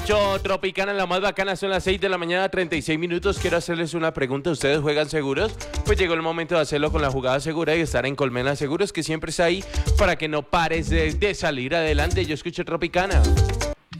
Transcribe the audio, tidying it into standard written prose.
Tropicana, la más bacana, son las 6 de la mañana, 36 minutos. Quiero hacerles una pregunta. ¿Ustedes juegan seguros? Pues llegó el momento de hacerlo con la jugada segura y estar en Colmena Seguros, que siempre está ahí para que no pares de salir adelante. Yo escucho Tropicana.